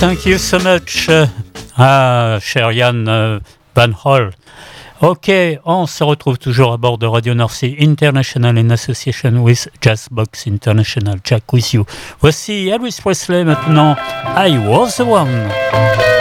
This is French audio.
Thank you so much, cher Yann Van Hol. Ok, on se retrouve toujours à bord de Radio North Sea International in association with Jazzbox International. Jack with you. Voici Elvis Presley maintenant. I was the one.